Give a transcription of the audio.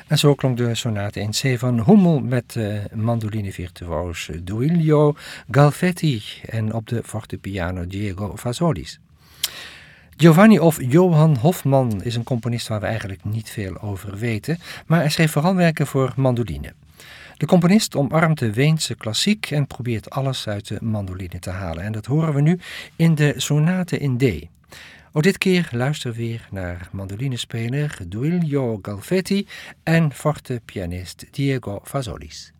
En zo klonk de sonate in C van Hummel met mandolinevirtuoos Duilio Galfetti en op de fortepiano Diego Fazolis. Giovanni of Johann Hofmann is een componist waar we eigenlijk niet veel over weten, maar hij schreef vooral werken voor mandoline. De componist omarmt de Weense klassiek en probeert alles uit de mandoline te halen. En dat horen we nu in de sonate in D. Ook dit keer luister weer naar mandolinespeler Duilio Galfetti en fortepianist Diego Fazolis.